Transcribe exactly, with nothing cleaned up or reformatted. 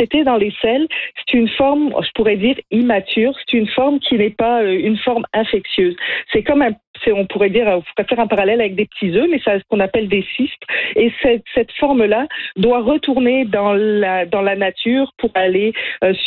c'était dans les selles, c'est une forme, je pourrais dire, immature. C'est une forme qui n'est pas euh, une forme infectieuse. C'est comme un, c'est, on pourrait dire, on pourrait faire un parallèle avec des petits œufs, mais c'est ce qu'on appelle des cystes. Et cette, cette forme-là doit retourner dans la, dans la nature pour aller euh,